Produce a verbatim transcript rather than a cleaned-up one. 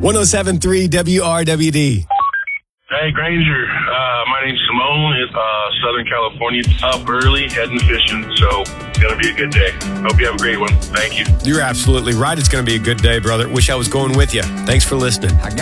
one oh seven point three W R W D. Hey, Granger. Uh, my name's Simone. It's uh, Southern California. Up early, heading fishing, so it's going to be a good day. Hope you have a great one. Thank you. You're absolutely right. It's going to be a good day, brother. Wish I was going with you. Thanks for listening. I got